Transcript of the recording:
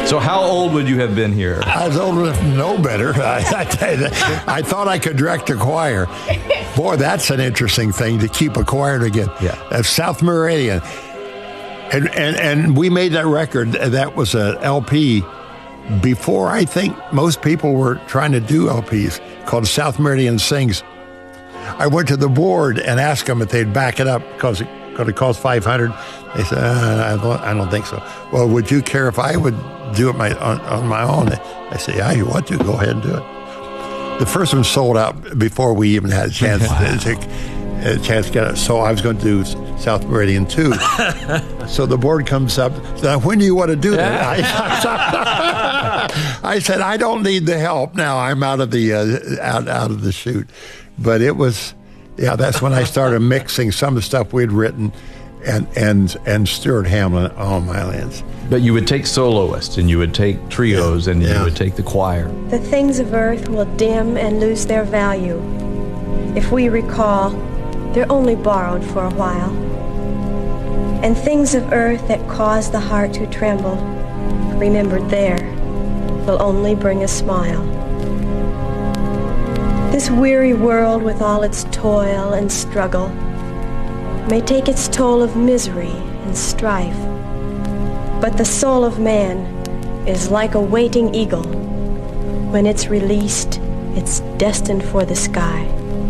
So how old would you have been here? I was old enough to know better. I tell you that, I thought I could direct a choir. Boy, that's an interesting thing to keep a choir together. Yeah. South Meridian. And we made that record. That was an LP before I think most people were trying to do LPs, called South Meridian Sings. I went to the board and asked them if they'd back it up because it could have cost $500. They said, I don't think so. Well, would you care if I would do it on my own? I said, yeah, you want to, go ahead and do it. The first one sold out before we even had a chance to get it. So I was going to do South Meridian 2. So the board comes up, said, when do you want to do that? I said, I don't need the help now. I'm out of the out of the chute. But it was, that's when I started mixing some of the stuff we'd written and Stuart Hamlin on my lands. But you would take soloists and you would take trios and you would take the choir. The things of earth will dim and lose their value. If we recall, they're only borrowed for a while. And things of earth that cause the heart to tremble, remembered there, will only bring a smile. This weary world with all its toil and struggle may take its toll of misery and strife, but the soul of man is like a waiting eagle. When it's released, it's destined for the sky.